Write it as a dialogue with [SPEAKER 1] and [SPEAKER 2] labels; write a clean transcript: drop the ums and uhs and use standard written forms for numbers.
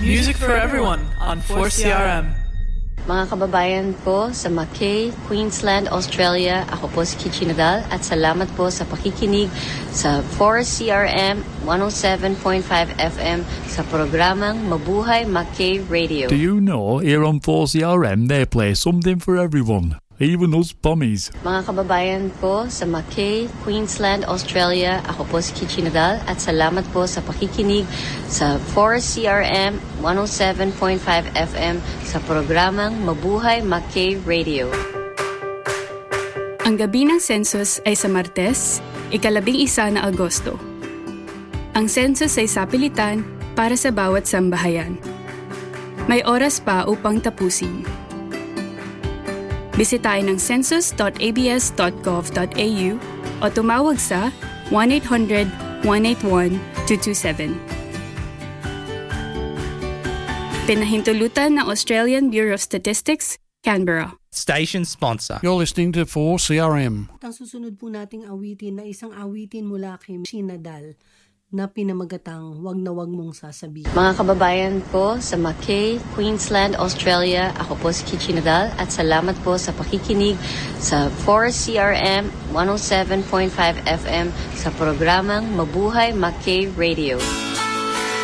[SPEAKER 1] Music for everyone on 4CRM.
[SPEAKER 2] Mga kababayan ko sa Mackay, Queensland, Australia, ako po si Kichi Nadal at salamat po sa pakikinig sa 4CRM 107.5 FM sa programang Mabuhay Mackay Radio.
[SPEAKER 3] Do you know here on 4CRM they play something for everyone? Even us bummies.
[SPEAKER 2] Mga kababayan ko sa Mackay, Queensland, Australia, ako po si Kichi Nadal at salamat po sa pakikinig sa 4CRM 107.5 FM sa programang Mabuhay Mackay Radio.
[SPEAKER 4] Ang gabi ng census ay sa Martes, 11 na Agosto. Ang census ay sapilitan para sa bawat sambahayan. May oras pa upang tapusin. Bisitahin ang census.abs.gov.au o tumawag sa 1-800-181-227. Pinahintulutan ng Australian Bureau of Statistics, Canberra.
[SPEAKER 5] Station sponsor.
[SPEAKER 6] You're listening to 4CRM.
[SPEAKER 7] Ang susunod po nating awitin na isang awitin mula kay Nadal na pinamagatang wag na wag mong sasabihin.
[SPEAKER 2] Mga kababayan ko sa Mackay, Queensland, Australia, ako po si Kichi Nadal at salamat po sa pakikinig sa 4CRM 107.5 FM sa programang Mabuhay Mackay Radio.